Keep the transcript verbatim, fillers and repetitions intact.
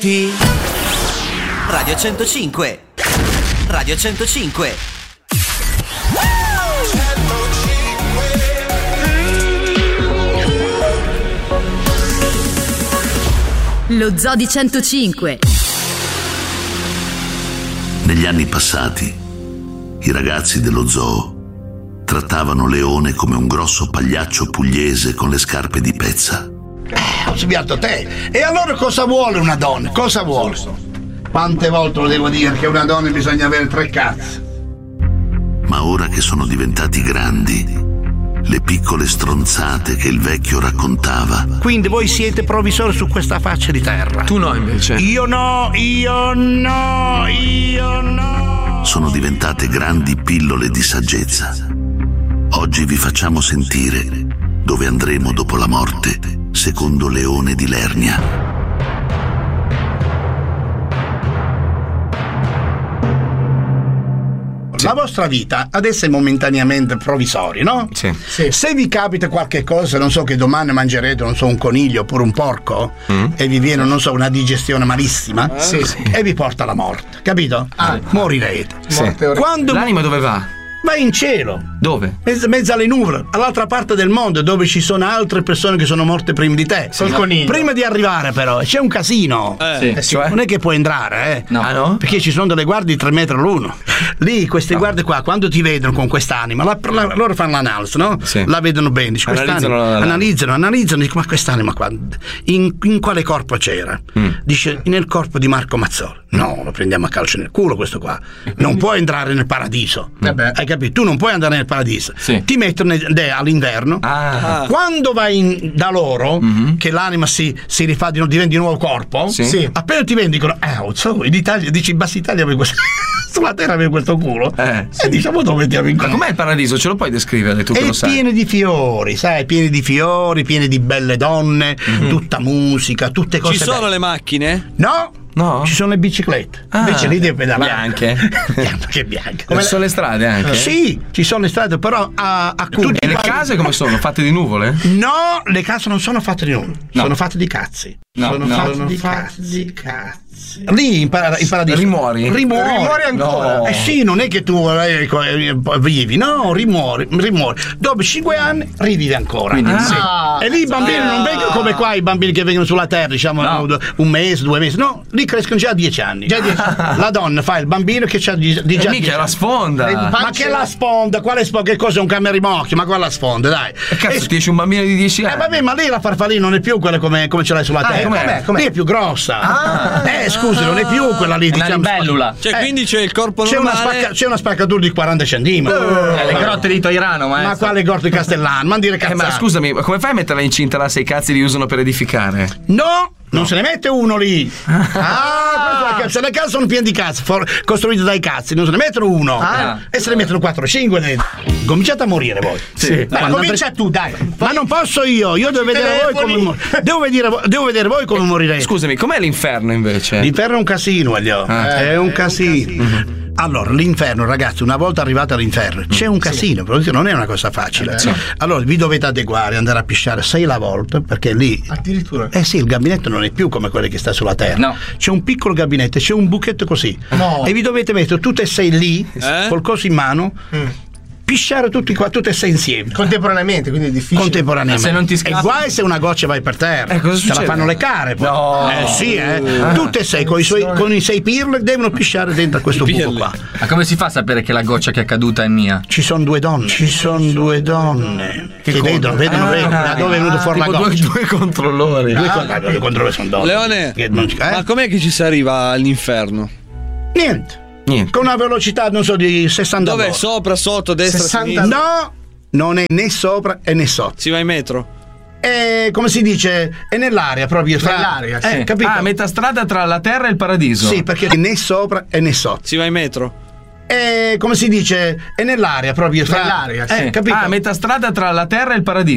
Radio centocinque. Radio centocinque. Lo Zoo di centocinque. Negli anni passati, i ragazzi dello zoo trattavano Leone come un grosso pagliaccio pugliese con le scarpe di pezza. Eh, ho sbagliato te. E allora cosa vuole una donna? Cosa vuole? Quante volte lo devo dire che una donna bisogna avere tre cazzi. Ma ora che sono diventati grandi, le piccole stronzate che il vecchio raccontava. Quindi voi siete provvisori su questa faccia di terra. Tu no, invece. Io no, io no, io no. Sono diventate grandi pillole di saggezza. Oggi vi facciamo sentire dove andremo dopo la morte, secondo Leone di Lernia. La vostra vita adesso è momentaneamente provvisoria, no? Sì. Sì. Se vi capita qualche cosa, non so, che domani mangerete, non so, un coniglio oppure un porco, mm. e vi viene, non so, una digestione malissima, eh, sì, sì. e vi porta alla morte, capito? Ah, morirete. Sì. Quando l'anima dove va? Va in cielo. Dove? Mezzo, mezzo alle nuvole, all'altra parte del mondo, dove ci sono altre persone che sono morte prima di te. Sì, no. Prima di arrivare, però, c'è un casino. Eh. Sì. Eh sì, cioè? Non è che puoi entrare, eh. No. Ah, no? Perché ci sono delle guardie di tre metri l'uno. Lì, queste no. guardie qua, quando ti vedono con quest'anima, la, la, loro fanno l'analisi, no? Sì. La vedono bene. Dice, analizzano, la, la, analizzano, analizzano, dicono, ma quest'anima qua, in, in quale corpo c'era? Mm. Dice, nel corpo di Marco Mazzoli. No, lo prendiamo a calcio nel culo questo qua. Non puoi entrare nel paradiso. Mm. Hai capito? Tu non puoi andare nel paradiso. Sì. Ti mettono all'inverno. Ah. Quando vai in, da loro, mm-hmm. che l'anima si, si rifà, di, diventa di nuovo corpo, sì. Sì. appena ti vendi dicono, eh, so, in Italia, dici, in Bassa Italia avevo questo, sulla terra avevo questo culo. Eh, sì. E diciamo dove mettiamo in Ma com'è il paradiso? Ce lo puoi descrivere tu che è lo sai? È pieno di fiori, sai, pieno di fiori, pieno di belle donne, mm-hmm. tutta musica, tutte cose Ci sono belle. le macchine? No. No? Ci sono le biciclette. Ah, invece lì devi pedalare. Bianche? Che bianche. Ci sono le strade anche? Sì, ci sono le strade, però a, a Cuneo. E le case come sono? Fatte di nuvole? No, le case non sono fatte di nuvole, no. sono fatte di cazzi. No, sono no. fatte sono di cazzi, cazzi. Lì in, para- in paradiso rimuori? Rimuori, rimuori ancora? No. Eh sì, non è che tu eh, vivi, no, rimuori, rimuori. Dopo cinque anni rivivi ancora. Quindi, ah. sì. E lì i bambini ah. non vengono come qua i bambini che vengono sulla terra, diciamo no. un mese, due mesi. No, lì crescono già a dieci anni. Già dieci anni. La donna fa il bambino che c'ha di, di già e mica la sfonda. Ma che la sponda? Quale sponda? Che cosa è un camerimocchio? Ma quella sponda, dai. E cazzo, ti esce un bambino di dieci anni. Eh vabbè, ma lì la farfallina non è più quella come, come ce l'hai sulla terra. Ah, com'è? Com'è? Lì è più grossa. Ah. Eh, scusi, non è più quella lì, è una diciamo. libellula. Cioè, eh, quindi c'è il corpo c'è normale. Una spacca, c'è una spaccatura di quaranta centimetri. Uh, eh, le grotte di Toirano, maestro. Ma quale grotte di Castellano? Ma dire cazzate. Eh, ma scusami, come fai a metterla incinta là se i cazzi li usano per edificare? No! Non no. se ne mette uno lì. Ah, questa, se le case sono piene di cazzi, for, costruite dai cazzi, non se ne mettono uno. Ah. E se ne mettono quattro o cinque dentro. Cominciate a morire voi. Sì. Dai, comincia pre- tu, dai. Ma non posso io, io devo vedere voi come mor- devo vedere, devo vedere voi come morirete. Scusami, com'è l'inferno invece? L'inferno è un casino, Elio. Ah. È un casino. Mm-hmm. Allora, l'inferno, ragazzi, una volta arrivati all'inferno c'è un casino, sì. non è una cosa facile. Sì. Allora, vi dovete adeguare, andare a pisciare sei la volta, perché lì addirittura eh sì, il gabinetto non è più come quello che sta sulla terra. No. C'è un piccolo gabinetto, c'è un buchetto così. No. E vi dovete mettere tutte e sei lì, eh? col coso in mano. Mm. Pisciare tutti qua, tutte e sei insieme. Contemporaneamente, quindi è difficile. Contemporaneamente. Se non ti e guai se una goccia vai per terra. Eh, cosa Se succede? la fanno le care poi. No. Eh sì, eh. Ah. Tutte e sei, con i, suoi, con i sei pirle devono pisciare dentro a questo buco qua. Ma come si fa a sapere che la goccia che è caduta è mia? Ci sono due donne. Ci sono due donne. Che, che vedono, vedono, ah, vedono da dove è venuto fuori la goccia. Due, due controllori. Due, ah, due controllori sono donne. Leone, che non, eh? ma com'è che ci si arriva all'inferno? Niente. Niente. Con una velocità, non so, di sessanta Dov'è? all'ora. Sopra, sotto, destra, sessanta sinistra? No, non è né sopra e né sotto. Si va in metro? È, come si dice, è nell'aria proprio. Fra, nell'aria, sì. Eh, capito? Ah, metà strada tra la terra e il paradiso. Sì, perché è né sopra e né sotto. Si va in metro? È, come si dice, è nell'aria proprio. Fra, nell'aria, sì. Eh, capito? Ah, metà strada tra la terra e il paradiso.